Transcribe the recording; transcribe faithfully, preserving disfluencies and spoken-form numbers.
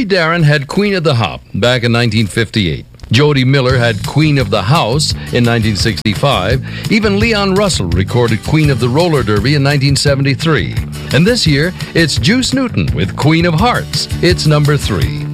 Bobby Darin had Queen of the Hop back in nineteen fifty-eight. Jody Miller had Queen of the House in nineteen sixty-five. Even Leon Russell recorded Queen of the Roller Derby in nineteen seventy-three. And this year, it's Juice Newton with Queen of Hearts. It's number three.